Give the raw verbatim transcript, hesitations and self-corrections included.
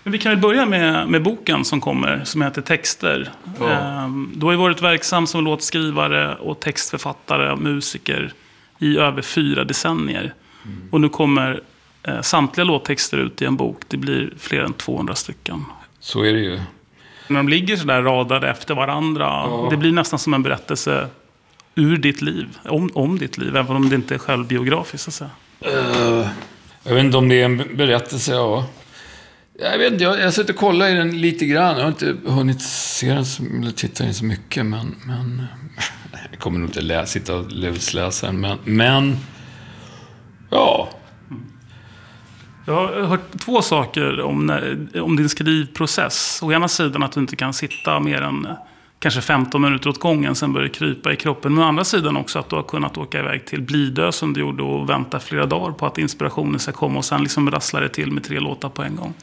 Men vi kan väl börja med, med boken som kommer, som heter Texter. Ja. Ehm, du har ju varit verksam som låtskrivare och textförfattare och musiker i över fyra decennier. Mm. Och nu kommer eh, samtliga låttexter ut i en bok. Det blir fler än tvåhundra stycken. Så är det ju. När de ligger så där radade efter varandra, ja. Det blir nästan som en berättelse ur ditt liv, om, om ditt liv, även om det inte är självbiografiskt, så att säga. Uh, jag vet inte om det är en berättelse, ja. Jag vet inte, jag, jag sitter och kollar i den lite grann. Jag har inte hunnit se den eller titta in så mycket, men, men jag kommer nog inte läsa, sitta och lusläsa den, men, men ja. Jag har hört två saker om, om din skrivprocess. Å ena sidan att du inte kan sitta mer än kanske femton minuter åt gången, sen börjar det krypa i kroppen. Men å andra sidan också att du har kunnat åka iväg till Blidö som du gjorde och vänta flera dagar på att inspirationen ska komma och sen liksom rassla det till med tre låtar på en gång.